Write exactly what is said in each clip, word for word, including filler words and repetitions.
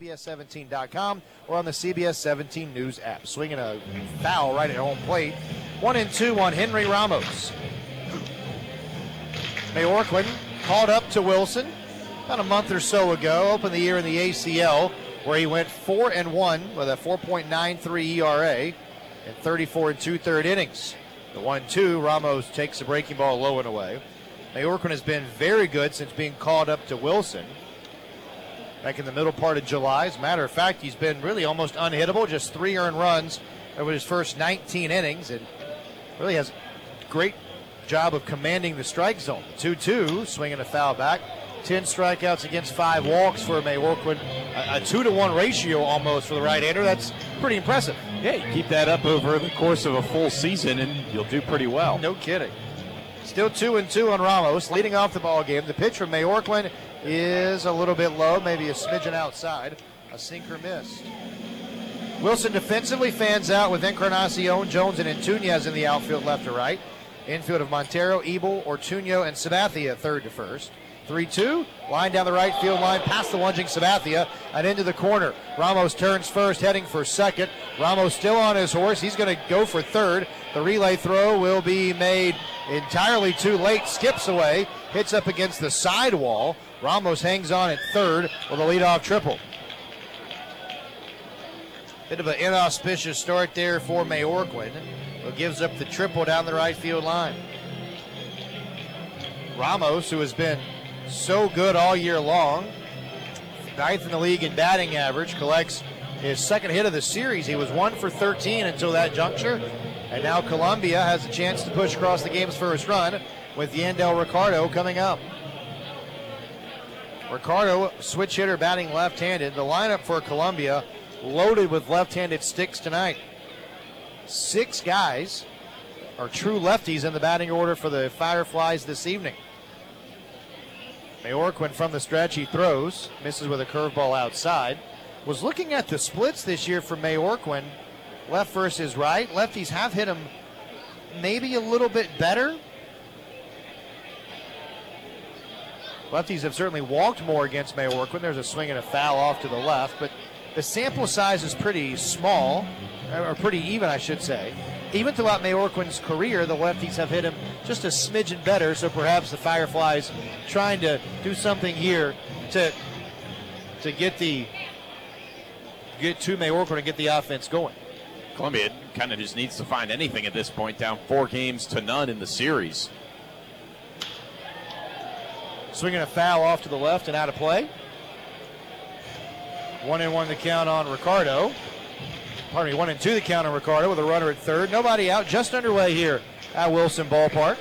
B S seventeen dot com or on the C B S seventeen News app. Swinging a foul right at home plate. One and two on Henry Ramos. Mayorquin called up to Wilson about a month or so ago. Opened the year in the A C L, where he went four and one with a four point nine three E R A in thirty-four and two-third innings. The one two, Ramos takes the breaking ball low and away. Mayorquin has been very good since being called up to Wilson back in the middle part of July. As a matter of fact, he's been really almost unhittable, just three earned runs over his first nineteen innings, and really has a great job of commanding the strike zone. two two, swinging a foul back. ten strikeouts against five walks for Mayorquin. A, a two to one ratio almost for the right-hander. That's pretty impressive. Yeah, you keep that up over the course of a full season, and you'll do pretty well. No kidding. Still two and two on Ramos, leading off the ball game. The pitch from Mayorquin is a little bit low, maybe a smidgen outside. A sinker missed. Wilson defensively fans out with Encarnacion, Jones, and Antunes in the outfield left to right. Infield of Montero, Ebel, Ortuño, and Sabathia third to first. three two, line down the right field line, past the lunging Sabathia, and into the corner. Ramos turns first, heading for second. Ramos still on his horse. He's going to go for third. The relay throw will be made entirely too late. Skips away, hits up against the sidewall. Ramos hangs on at third with a leadoff triple. Bit of an inauspicious start there for Mayorquin, who gives up the triple down the right field line. Ramos, who has been so good all year long, ninth in the league in batting average, collects his second hit of the series. He was one for thirteen until that juncture, and now Columbia has a chance to push across the game's first run with Yandel Ricardo coming up. Ricardo, switch hitter, batting left-handed. The lineup for Columbia loaded with left-handed sticks tonight. Six guys are true lefties in the batting order for the Fireflies this evening. Mayorquin from the stretch, he throws, misses with a curveball outside. Was looking at the splits this year for Mayorquin, left versus right. Lefties have hit him maybe a little bit better. Lefties have certainly walked more against Mayorquin. There's a swing and a foul off to the left, but the sample size is pretty small, or pretty even, I should say. Even throughout Mayorquin's career, the lefties have hit him just a smidgen better, so perhaps the Fireflies trying to do something here to to get the get to Mayorquin and get the offense going. Columbia kind of just needs to find anything at this point, down four games to none in the series. Swinging a foul off to the left and out of play. One and one the count on Ricardo. Pardon me, one and two the count on Ricardo with a runner at third. Nobody out, just underway here at Wilson Ballpark.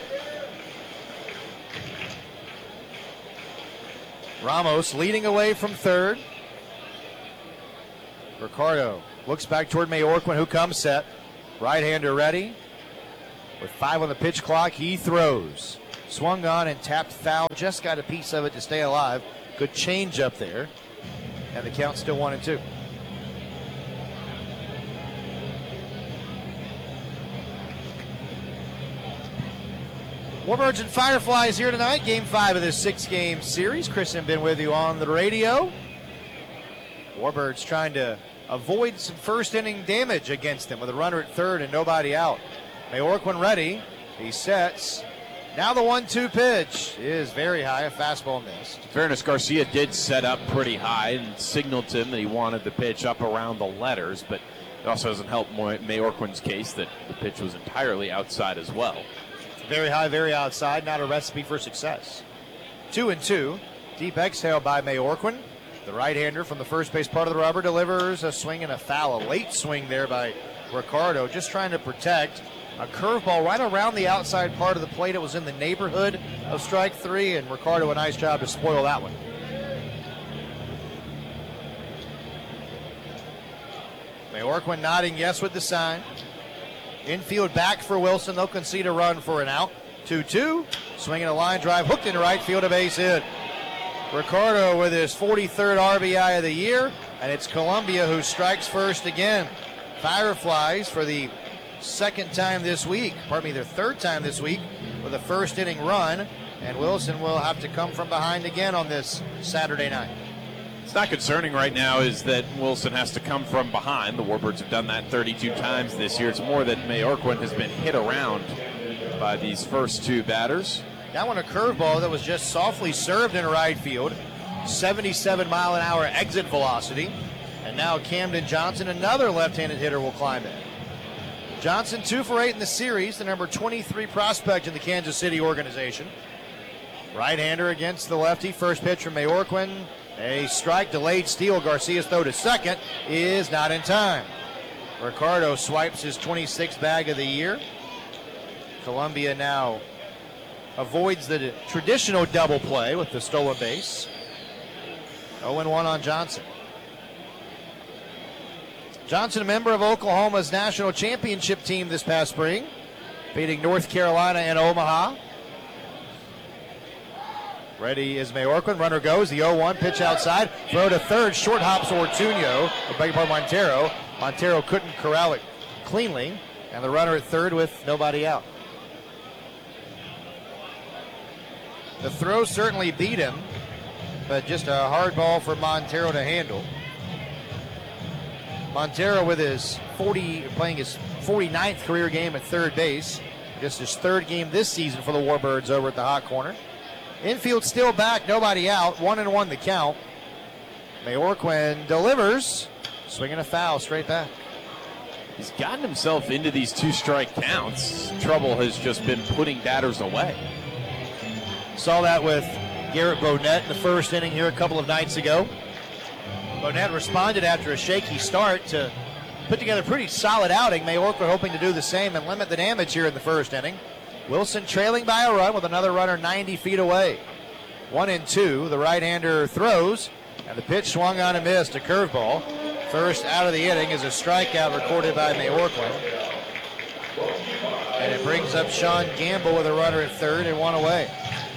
Ramos leading away from third. Ricardo looks back toward Mayorquin, who comes set. Right-hander ready. With five on the pitch clock, he throws. Swung on and tapped foul. Just got a piece of it to stay alive. Good change up there. And the count's still one and two. Warbirds and Fireflies here tonight. Game five of this six-game series. Chris and Ben with you on the radio. Warbirds trying to avoid some first-inning damage against them with a runner at third and nobody out. Mayorquin ready. He sets. Now the one two pitch is very high. A fastball missed. In fairness, Garcia did set up pretty high and signaled to him that he wanted the pitch up around the letters, but it also doesn't help Mayorquin's case that the pitch was entirely outside as well. Very high, very outside. Not a recipe for success. Two and two. Deep exhale by Mayorquin. The right-hander from the first base part of the rubber delivers a swing and a foul. A late swing there by Ricardo, just trying to protect. A curveball right around the outside part of the plate. It was in the neighborhood of strike three, and Ricardo a nice job to spoil that one. Mayorquin nodding yes with the sign. Infield back for Wilson. They'll concede a run for an out. two two. Swinging a line drive. Hooked into right field. A base hit. Ricardo with his forty-third R B I of the year. And it's Columbia who strikes first again. Fireflies for the second time this week. Pardon me, their third time this week with a first inning run. And Wilson will have to come from behind again on this Saturday night. It's not concerning right now is that Wilson has to come from behind. The Warbirds have done that thirty-two times this year. It's more that Mayorquin has been hit around by these first two batters. That one a curveball that was just softly served in right field. seventy-seven mile an hour exit velocity. And now Camden Johnson, another left-handed hitter, will climb in. Johnson two for eight in the series, the number twenty-three prospect in the Kansas City organization. Right-hander against the lefty. First pitch from Mayorquin. A strike, delayed steal. Garcia's throw to second is not in time. Ricardo swipes his twenty-sixth bag of the year. Columbia now avoids the traditional double play with the stolen base. oh one on Johnson. Johnson, a member of Oklahoma's national championship team this past spring, beating North Carolina and Omaha. Ready is Mayorquin. Runner goes. The oh one pitch outside. Throw to third. Short hops Ortuño. I beg your pardon, Montero. Montero couldn't corral it cleanly. And the runner at third with nobody out. The throw certainly beat him, but just a hard ball for Montero to handle. Montero with his forty, playing his forty-ninth career game at third base. Just his third game this season for the Warbirds over at the hot corner. Infield still back, nobody out. One and one the count. Mayorquin delivers, swinging a foul straight back. He's gotten himself into these two strike counts. Trouble has just been putting batters away. Saw that with Garrett Bonnet in the first inning here a couple of nights ago. Bonnet responded after a shaky start to put together a pretty solid outing. Mayorquin hoping to do the same and limit the damage here in the first inning. Wilson trailing by a run with another runner ninety feet away. One and two. The right-hander throws, and the pitch swung on and missed. A curveball. First out of the inning is a strikeout recorded by Mayorquin. And it brings up Sean Gamble with a runner at third and one away.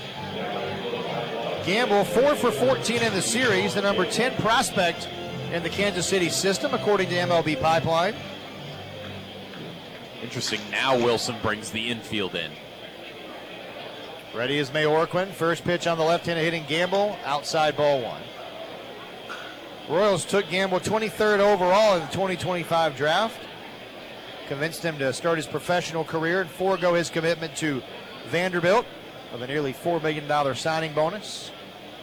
Gamble four for fourteen in the series, the number ten prospect in the Kansas City system, according to M L B Pipeline. Interesting, now Wilson brings the infield in. Ready is Mayorquin. First pitch on the left-handed hitting Gamble. Outside ball one. Royals took Gamble twenty-third overall in the twenty twenty-five draft. Convinced him to start his professional career and forego his commitment to Vanderbilt with a nearly four million dollars signing bonus.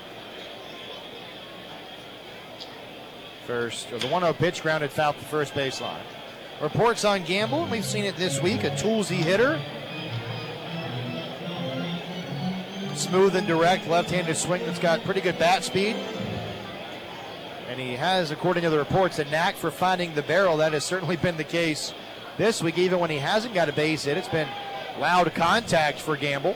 First, or the one oh pitch grounded foul to first baseline. Reports on Gamble, and we've seen it this week, a toolsy hitter. Smooth and direct, left-handed swing that's got pretty good bat speed. And he has, according to the reports, a knack for finding the barrel. That has certainly been the case this week, even when he hasn't got a base hit. It's been loud contact for Gamble.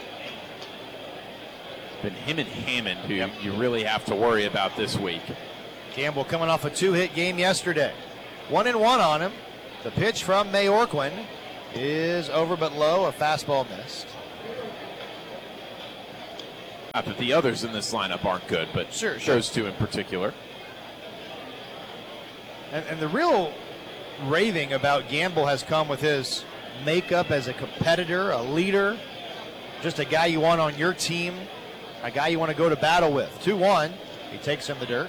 Been him and Hammond who yep. you really have to worry about this week. Gamble coming off a two-hit game yesterday. One and one on him. The pitch from Mayorquin is over but low, a fastball missed. Not that the others in this lineup aren't good, but sure, sure. those two in particular. And, and the real raving about Gamble has come with his makeup as a competitor, a leader, just a guy you want on your team, a guy you want to go to battle with. two one, he takes him the dirt.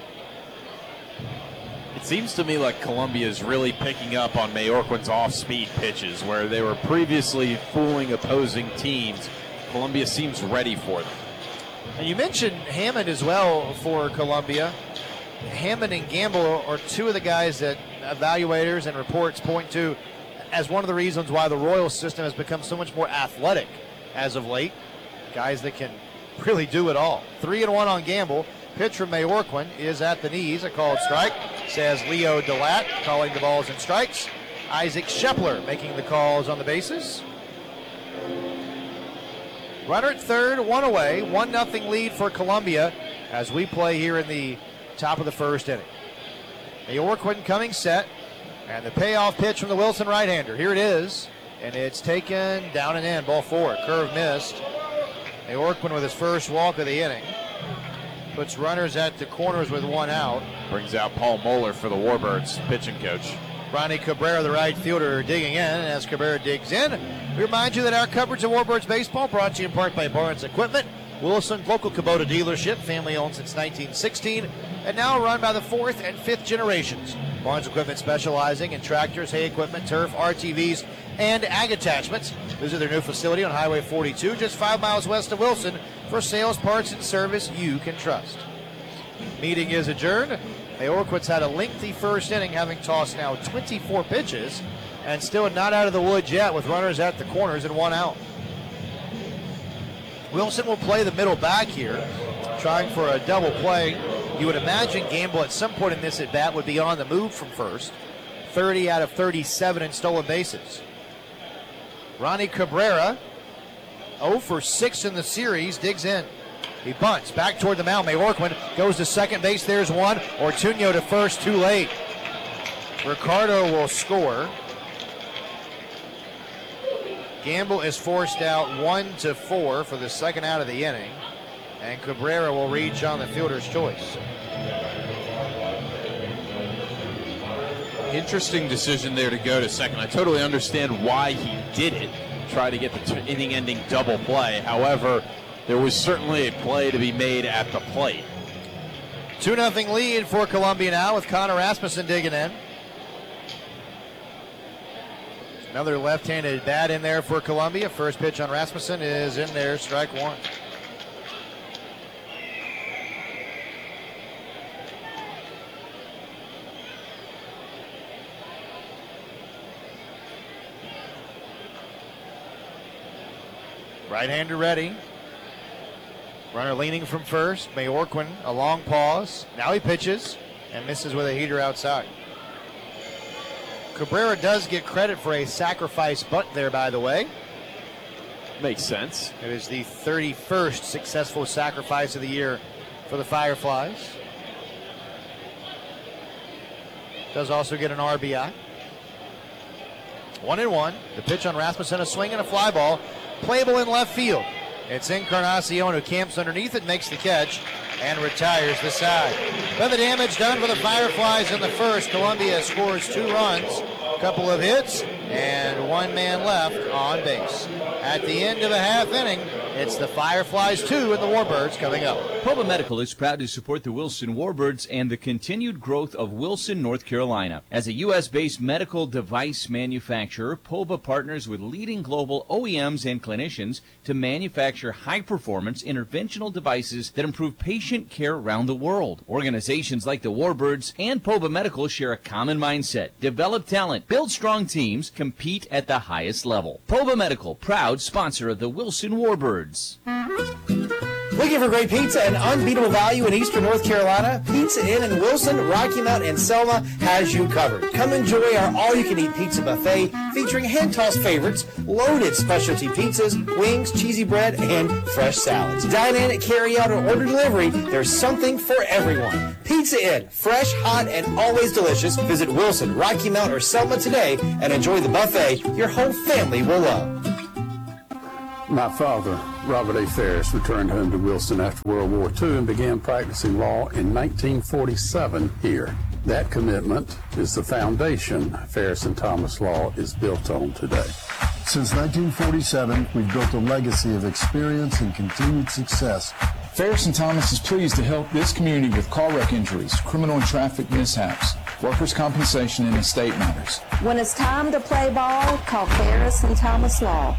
It seems to me like Columbia is really picking up on Mayorquin's off-speed pitches, where they were previously fooling opposing teams. Columbia seems ready for them. And you mentioned Hammond as well for Columbia. Hammond and Gamble are two of the guys that evaluators and reports point to as one of the reasons why the Royals system has become so much more athletic as of late. Guys that can really do it all. Three and one on Gamble. Pitch from Mayorquin is at the knees. A called strike, says Leo Delat, calling the balls and strikes. Isaac Shepler making the calls on the bases. Runner at third, one away. One nothing lead for Columbia as we play here in the top of the first inning. Mayorquin coming set, and the payoff pitch from the Wilson right-hander. Here it is, and it's taken down and in. Ball four, curve missed. Mayorquin with his first walk of the inning. Puts runners at the corners with one out. Brings out Paul Moeller for the Warbirds, pitching coach. Ronnie Cabrera, the right fielder, digging in. And as Cabrera digs in, we remind you that our coverage of Warbirds baseball brought to you in part by Barnes Equipment, Wilson, local Kubota dealership, family owned since nineteen sixteen. and now run by the fourth and fifth generations. Barnes Equipment specializing in tractors, hay equipment, turf, R T Vs, and ag attachments. Visit their new facility on Highway forty-two, just five miles west of Wilson, for sales, parts, and service you can trust. Meeting is adjourned. Mayorquin's had a lengthy first inning, having tossed now twenty-four pitches, and still not out of the woods yet with runners at the corners and one out. Wilson will play the middle back here, trying for a double play. You would imagine Gamble at some point in this at-bat would be on the move from first. thirty out of thirty-seven in stolen bases. Ronnie Cabrera, oh for six in the series, digs in. He bunts back toward the mound. Mayorquin goes to second base. There's one. Ortuño to first, too late. Ricardo will score. Gamble is forced out one to four for the second out of the inning, and Cabrera will reach on the fielder's choice. Interesting decision there to go to second. I totally understand why he did it, try to get the t- inning-ending double play. However, there was certainly a play to be made at the plate. two nothing lead for Columbia now with Connor Rasmussen digging in. Another left-handed bat in there for Columbia. First pitch on Rasmussen is in there, strike one. Right-hander ready. Runner leaning from first. Mayorquin, a long pause. Now he pitches and misses with a heater outside. Cabrera does get credit for a sacrifice bunt there, by the way. Makes sense. It is the thirty-first successful sacrifice of the year for the Fireflies. Does also get an R B I. One and one. The pitch on Rasmussen, a swing and a fly ball. Playable in left field. It's Encarnacion who camps underneath it, makes the catch, and retires the side. But the damage done for the Fireflies in the first. Columbia scores two runs, a couple of hits, and one man left on base. At the end of a half inning, it's the Fireflies two and the Warbirds coming up. Poba Medical is proud to support the Wilson Warbirds and the continued growth of Wilson, North Carolina. As a U S-based medical device manufacturer, Poba partners with leading global O E Ms and clinicians to manufacture high-performance interventional devices that improve patient care around the world. Organizations like the Warbirds and Poba Medical share a common mindset: develop talent, build strong teams, compete at the highest level. Poba Medical, proud sponsor of the Wilson Warbirds. Looking for great pizza and unbeatable value in Eastern North Carolina? Pizza Inn in Wilson, Rocky Mount, and Selma has you covered. Come enjoy our all-you-can-eat pizza buffet featuring hand-tossed favorites, loaded specialty pizzas, wings, cheesy bread, and fresh salads. Dine in, carry out, or order delivery. There's something for everyone. Pizza Inn, fresh, hot, and always delicious. Visit Wilson, Rocky Mount, or Selma today and enjoy the buffet your whole family will love. My father, Robert A. Ferris, returned home to Wilson after World War Two and began practicing law in nineteen forty-seven here. That commitment is the foundation Ferris and Thomas Law is built on today. Since nineteen forty-seven, we've built a legacy of experience and continued success. Ferris and Thomas is pleased to help this community with car wreck injuries, criminal and traffic mishaps, workers' compensation, and estate matters. When it's time to play ball, call Ferris and Thomas Law.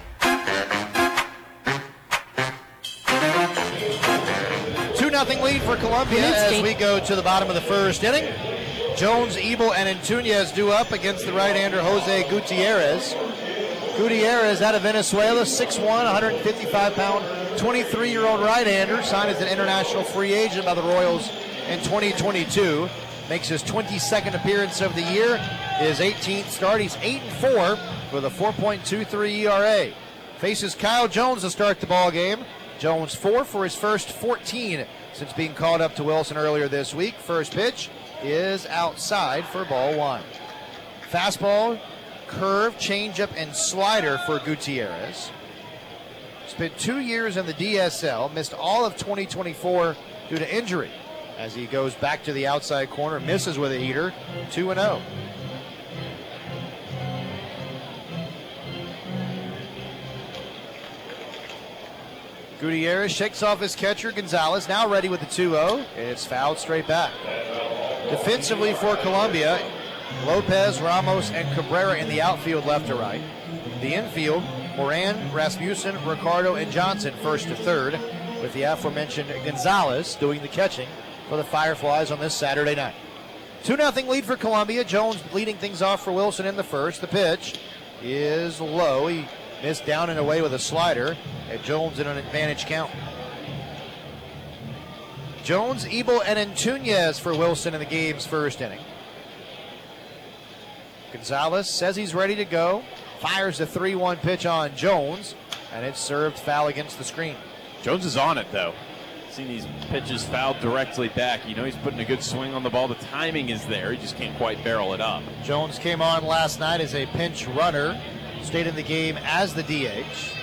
two nothing lead for Columbia as we go to the bottom of the first inning. Jones, Ebel, and Antunez due up against the right-hander Jose Gutierrez. Gutierrez out of Venezuela, six one, one fifty-five pound, twenty-three-year-old right-hander, signed as an international free agent by the Royals in twenty twenty-two. Makes his twenty-second appearance of the year, his eighteenth start. He's eight and four with a four point two three E R A. Faces Kyle Jones to start the ball game. Jones four for his first fourteen since being called up to Wilson earlier this week. First pitch is outside for ball one. Fastball, curve, changeup, and slider for Gutierrez. Spent two years in the D S L, missed all of twenty twenty-four due to injury. As he goes back to the outside corner, misses with a heater, two and oh. Gutierrez shakes off his catcher, Gonzalez, now ready with the two oh. It's fouled straight back. Defensively for Columbia, Lopez, Ramos, and Cabrera in the outfield left to right. The infield, Moran, Rasmussen, Ricardo, and Johnson first to third, with the aforementioned Gonzalez doing the catching for the Fireflies on this Saturday night. two nothing lead for Columbia. Jones leading things off for Wilson in the first. The pitch is low. He missed down and away with a slider, and Jones in an advantage count. Jones, Ebel, and Antunes for Wilson in the game's first inning. Gonzalez says he's ready to go. Fires the three one pitch on Jones, and it's served foul against the screen. Jones is on it, though. Seen these pitches fouled directly back. You know he's putting a good swing on the ball. The timing is there. He just can't quite barrel it up. Jones came on last night as a pinch runner. Stayed in the game as the D H.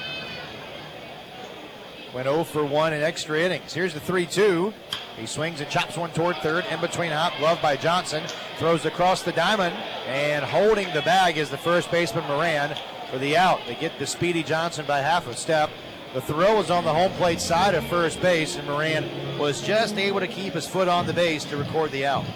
Went oh for one in extra innings. Here's the three two. He swings and chops one toward third. In between hop, gloved by Johnson. Throws across the diamond. And holding the bag is the first baseman, Moran, for the out. They get the speedy Johnson by half a step. The throw was on the home plate side of first base, and Moran was just able to keep his foot on the base to record the out.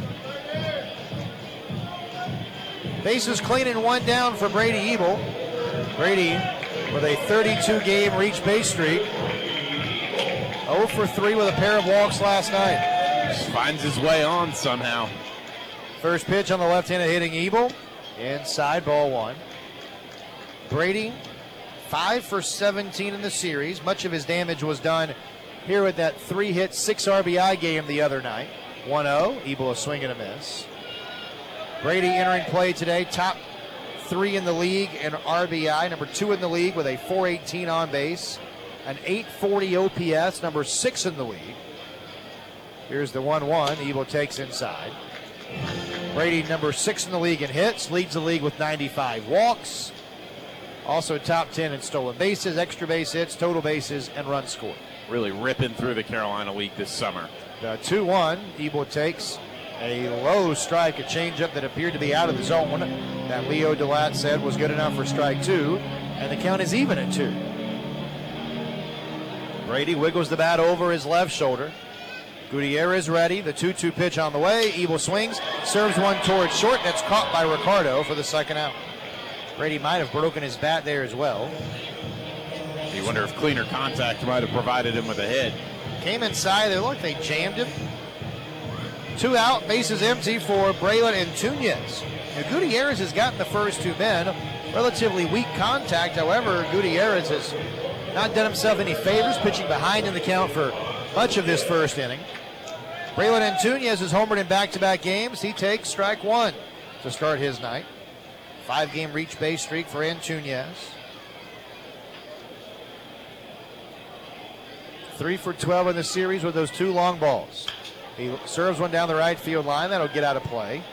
Bases clean and one down for Brady Ebel. Brady with a thirty-two game reach base streak. oh for three with a pair of walks last night. Just finds his way on somehow. First pitch on the left-handed hitting Ebel. Inside, ball one. Brady, five for seventeen in the series. Much of his damage was done here with that three-hit, six R B I game the other night. one oh, Ebel a swing and a miss. Brady entering play today, top three in the league in R B I, number two in the league with a four eighteen on base, an eight forty O P S, number six in the league. Here's the one one, Ebel takes inside. Brady, number six in the league in hits, leads the league with ninety-five walks. Also top ten in stolen bases, extra base hits, total bases, and runs scored. Really ripping through the Carolina League this summer. The two one, Ebel takes a low strike, a changeup that appeared to be out of the zone that Leo Delat said was good enough for strike two, and the count is even at two. Brady wiggles the bat over his left shoulder. Gutierrez ready, the two two pitch on the way. Ebel swings, serves one towards short, that's caught by Ricardo for the second out. Brady might have broken his bat there as well. You wonder if cleaner contact might have provided him with a hit. Came inside, they look, they jammed him. Two out, bases empty for Braylon and Antunes. Now, Gutierrez has gotten the first two men. Relatively weak contact, however, Gutierrez has not done himself any favors, pitching behind in the count for much of this first inning. Braylon Antunes has homered in back-to-back games. He takes strike one to start his night. Five-game reach base streak for Antunes. Three for twelve in the series with those two long balls. He serves one down the right field line. That'll get out of play.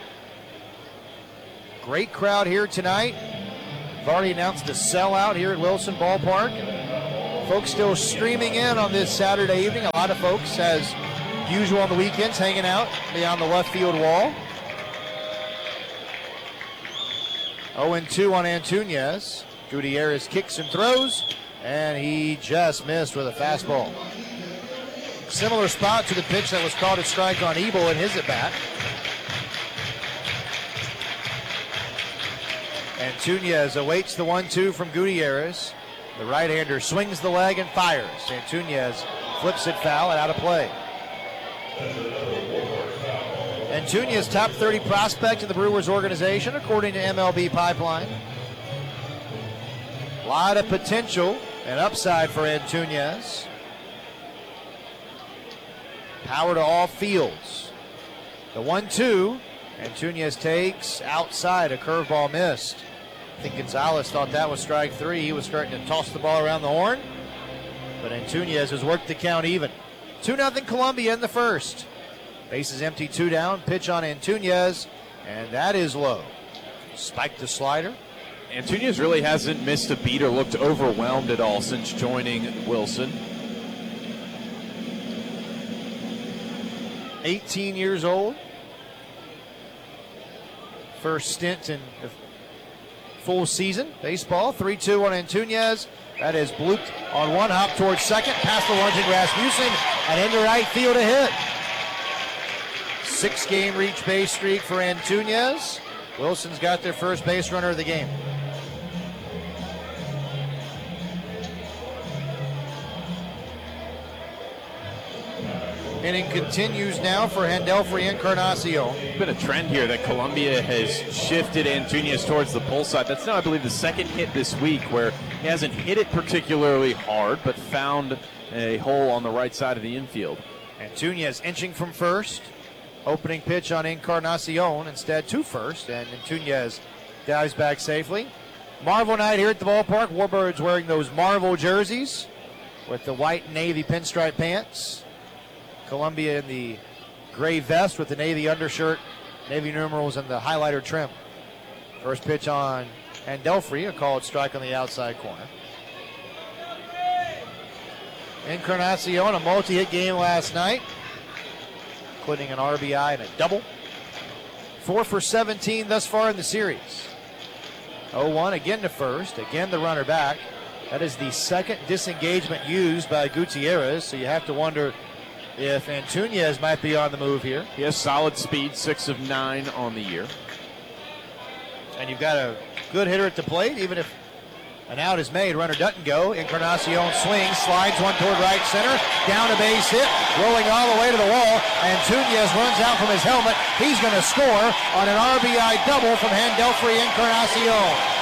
Great crowd here tonight. We've already announced a sellout here at Wilson Ballpark. Folks still streaming in on this Saturday evening. A lot of folks, as usual on the weekends, hanging out beyond the left field wall. oh two on Antunes. Gutierrez kicks and throws, and he just missed with a fastball. Similar spot to the pitch that was called a strike on Ebel in his at-bat. Antunes awaits the one two from Gutierrez. The right-hander swings the leg and fires. Antunes flips it foul and out of play. Antunes, top thirty prospect in the Brewers organization, according to M L B Pipeline. A lot of potential and upside for Antunes. Power to all fields. The one two, Antunes takes outside, a curveball missed. I think Gonzalez thought that was strike three. He was starting to toss the ball around the horn, but Antunes has worked the count even. two nothing Columbia in the first. Bases empty, two down, pitch on Antunes, and that is low. Spiked the slider. Antunes really hasn't missed a beat or looked overwhelmed at all since joining Wilson. eighteen years old. First stint in the full season baseball. three two on Antunes. That is blooped on one hop towards second, past the lunging Rasmussen, and into right field a hit. Six-game reach base streak for Antúnez. Wilson's got their first base runner of the game. Inning continues now for Handelfrey Encarnacion. It's been a trend here that Columbia has shifted Antúnez towards the pull side. That's now, I believe, the second hit this week where he hasn't hit it particularly hard, but found a hole on the right side of the infield. Antúnez inching from first. Opening pitch on Encarnacion, instead to first, and Antúnez dives back safely. Marvel night here at the ballpark. Warbirds wearing those Marvel jerseys with the white and navy pinstripe pants. Columbia in the gray vest with the navy undershirt, navy numerals, and the highlighter trim. First pitch on Handelfrey, a called strike on the outside corner. Encarnacion, a multi-hit game last night, including an R B I and a double. Four for seventeen thus far in the series. oh one again to first, again the runner back. That is the second disengagement used by Gutierrez, so you have to wonder if Antúnez might be on the move here. He has solid speed, six of nine on the year. And you've got a good hitter at the plate, even if an out is made. Runner doesn't go. Encarnacion swings, slides one toward right center, down a base hit, rolling all the way to the wall. Antúnez runs out from his helmet. He's going to score on an R B I double from Handelfrey Encarnacion.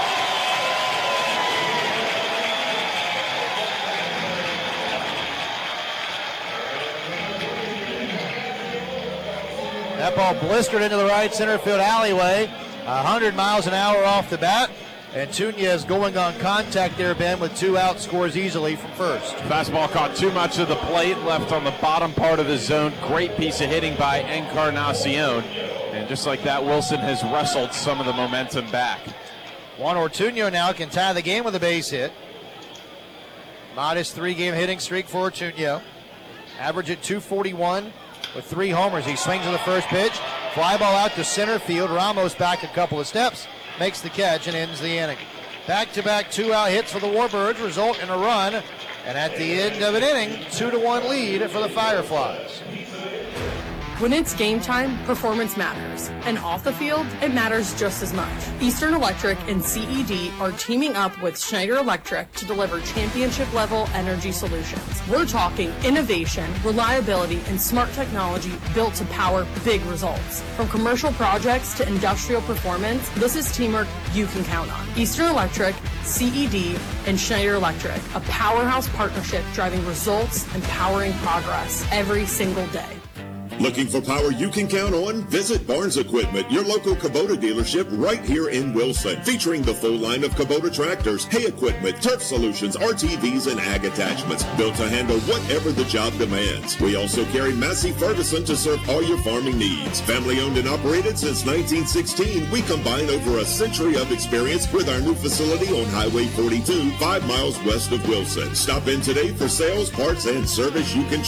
That ball blistered into the right center field alleyway, one hundred miles an hour off the bat. Antúnez going on contact there, Ben, with two outs, scores easily from first. Fastball caught too much of the plate, left on the bottom part of the zone. Great piece of hitting by Encarnacion. And just like that, Wilson has wrestled some of the momentum back. Juan Ortuño now can tie the game with a base hit. Modest three-game hitting streak for Ortuño. Average at two forty-one. With three homers. He swings to the first pitch. Fly ball out to center field. Ramos back a couple of steps. Makes the catch and ends the inning. Back-to-back two-out hits for the Warbirds result in a run. And at the end of an inning, two to one lead for the Fireflies. When it's game time, performance matters. And off the field, it matters just as much. Eastern Electric and C E D are teaming up with Schneider Electric to deliver championship-level energy solutions. We're talking innovation, reliability, and smart technology built to power big results. From commercial projects to industrial performance, this is teamwork you can count on. Eastern Electric, C E D, and Schneider Electric, a powerhouse partnership driving results and powering progress every single day. Looking for power you can count on? Visit Barnes Equipment, your local Kubota dealership right here in Wilson, featuring the full line of Kubota tractors, hay equipment, turf solutions, R T Vs, and ag attachments, built to handle whatever the job demands. We also carry Massey Ferguson to serve all your farming needs. Family owned and operated since nineteen sixteen, we combine over a century of experience with our new facility on Highway forty-two, five miles west of Wilson. Stop in today for sales, parts, and service you can